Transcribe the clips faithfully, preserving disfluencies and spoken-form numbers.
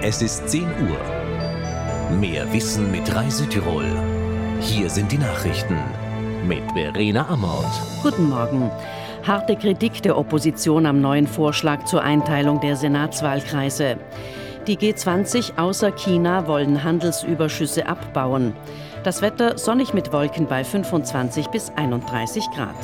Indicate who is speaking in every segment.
Speaker 1: Es ist zehn Uhr. Mehr Wissen mit Rai Südtirol. Hier sind die Nachrichten mit Verena Amort.
Speaker 2: Guten Morgen. Harte Kritik der Opposition am neuen Vorschlag zur Einteilung der Senatswahlkreise. Die G zwanzig außer China wollen Handelsüberschüsse abbauen. Das Wetter sonnig mit Wolken bei fünfundzwanzig bis einunddreißig Grad.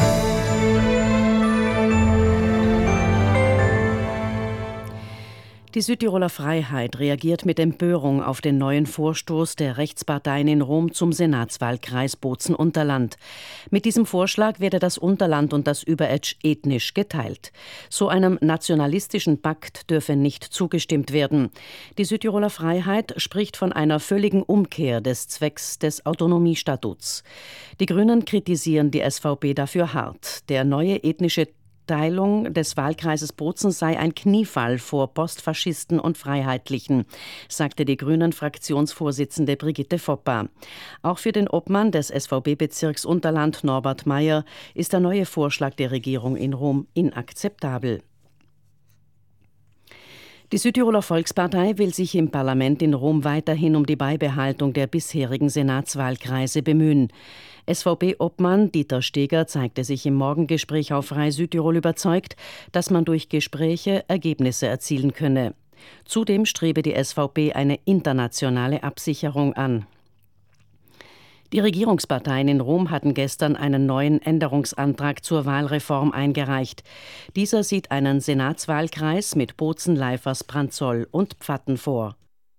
Speaker 2: Die Südtiroler Freiheit reagiert mit Empörung auf den neuen Vorstoß der Rechtsparteien in Rom zum Senatswahlkreis Bozen-Unterland. Mit diesem Vorschlag werde das Unterland und das Überetsch ethnisch geteilt. So einem nationalistischen Pakt dürfe nicht zugestimmt werden. Die Südtiroler Freiheit spricht von einer völligen Umkehr des Zwecks des Autonomiestatuts. Die Grünen kritisieren die S V P dafür hart. Der neue ethnische Teilung des Wahlkreises Bozen sei ein Kniefall vor Postfaschisten und Freiheitlichen, sagte die Grünen-Fraktionsvorsitzende Brigitte Foppa. Auch für den Obmann des S V B-Bezirks Unterland, Norbert Meyer, ist der neue Vorschlag der Regierung in Rom inakzeptabel. Die Südtiroler Volkspartei will sich im Parlament in Rom weiterhin um die Beibehaltung der bisherigen Senatswahlkreise bemühen. S V B-Obmann Dieter Steger zeigte sich im Morgengespräch auf Rai Südtirol überzeugt, dass man durch Gespräche Ergebnisse erzielen könne. Zudem strebe die S V B eine internationale Absicherung an. Die Regierungsparteien in Rom hatten gestern einen neuen Änderungsantrag zur Wahlreform eingereicht. Dieser sieht einen Senatswahlkreis mit Bozen, Leifers, Branzoll und Pfatten vor.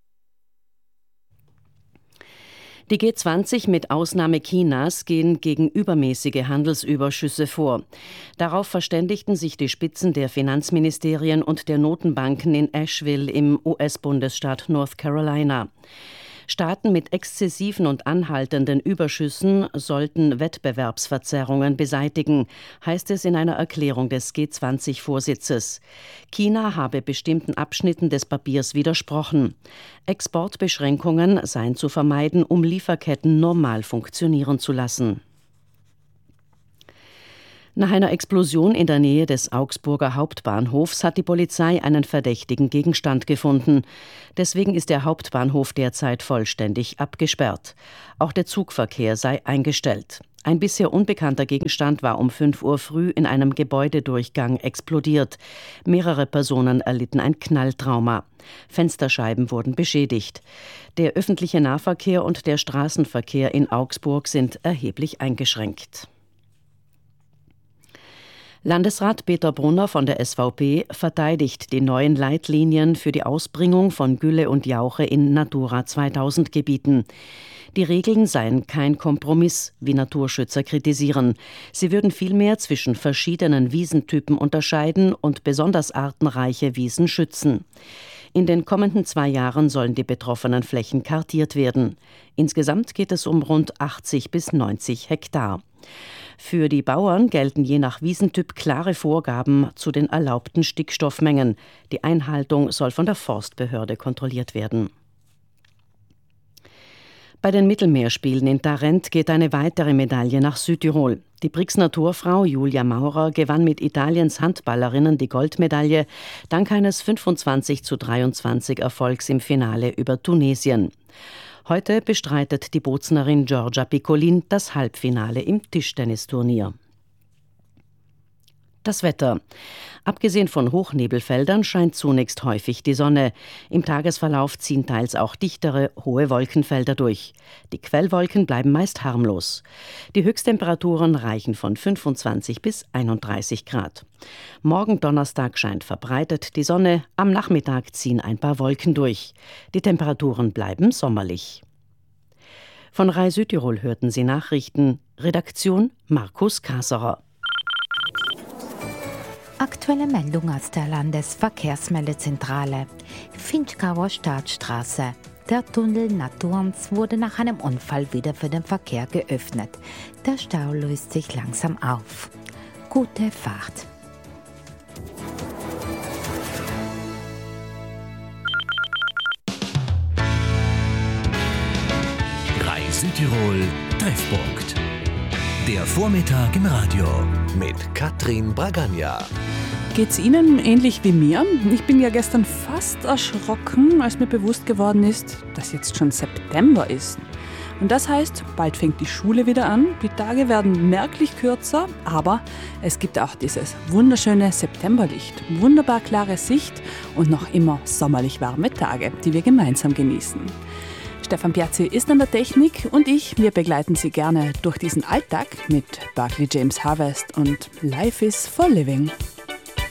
Speaker 2: Die G zwanzig mit Ausnahme Chinas gehen gegen übermäßige Handelsüberschüsse vor. Darauf verständigten sich die Spitzen der Finanzministerien und der Notenbanken in Asheville im U S-Bundesstaat North Carolina. Staaten mit exzessiven und anhaltenden Überschüssen sollten Wettbewerbsverzerrungen beseitigen, heißt es in einer Erklärung des G zwanzig-Vorsitzes. China habe bestimmten Abschnitten des Papiers widersprochen. Exportbeschränkungen seien zu vermeiden, um Lieferketten normal funktionieren zu lassen. Nach einer Explosion in der Nähe des Augsburger Hauptbahnhofs hat die Polizei einen verdächtigen Gegenstand gefunden. Deswegen ist der Hauptbahnhof derzeit vollständig abgesperrt. Auch der Zugverkehr sei eingestellt. Ein bisher unbekannter Gegenstand war um fünf Uhr früh in einem Gebäudedurchgang explodiert. Mehrere Personen erlitten ein Knalltrauma. Fensterscheiben wurden beschädigt. Der öffentliche Nahverkehr und der Straßenverkehr in Augsburg sind erheblich eingeschränkt. Landesrat Peter Brunner von der S V P verteidigt die neuen Leitlinien für die Ausbringung von Gülle und Jauche in Natura zweitausend Gebieten. Die Regeln seien kein Kompromiss, wie Naturschützer kritisieren. Sie würden vielmehr zwischen verschiedenen Wiesentypen unterscheiden und besonders artenreiche Wiesen schützen. In den kommenden zwei Jahren sollen die betroffenen Flächen kartiert werden. Insgesamt geht es um rund achtzig bis neunzig Hektar. Für die Bauern gelten je nach Wiesentyp klare Vorgaben zu den erlaubten Stickstoffmengen. Die Einhaltung soll von der Forstbehörde kontrolliert werden. Bei den Mittelmeerspielen in Tarent geht eine weitere Medaille nach Südtirol. Die Brixner Torfrau Julia Maurer gewann mit Italiens Handballerinnen die Goldmedaille dank eines fünfundzwanzig zu dreiundzwanzig Erfolgs im Finale über Tunesien. Heute bestreitet die Boznerin Giorgia Piccolin das Halbfinale im Tischtennisturnier. Das Wetter. Abgesehen von Hochnebelfeldern scheint zunächst häufig die Sonne. Im Tagesverlauf ziehen teils auch dichtere, hohe Wolkenfelder durch. Die Quellwolken bleiben meist harmlos. Die Höchsttemperaturen reichen von fünfundzwanzig bis einunddreißig Grad. Morgen Donnerstag scheint verbreitet die Sonne, am Nachmittag ziehen ein paar Wolken durch. Die Temperaturen bleiben sommerlich. Von Rai Südtirol hörten Sie Nachrichten. Redaktion Markus Kaserer.
Speaker 3: Aktuelle Meldung aus der Landesverkehrsmeldezentrale. Finchgauer Staatsstraße. Der Tunnel Naturns wurde nach einem Unfall wieder für den Verkehr geöffnet. Der Stau löst sich langsam auf. Gute Fahrt.
Speaker 1: Rai Südtirol Treffpunkt. Der Vormittag im Radio mit Katrin Bragagna.
Speaker 4: Geht's Ihnen ähnlich wie mir? Ich bin ja gestern fast erschrocken, als mir bewusst geworden ist, dass jetzt schon September ist. Und das heißt, bald fängt die Schule wieder an, die Tage werden merklich kürzer, aber es gibt auch dieses wunderschöne Septemberlicht, wunderbar klare Sicht und noch immer sommerlich warme Tage, die wir gemeinsam genießen. Stefan Piazzi ist an der Technik und ich, wir begleiten Sie gerne durch diesen Alltag mit Barclay James Harvest und Life is for Living.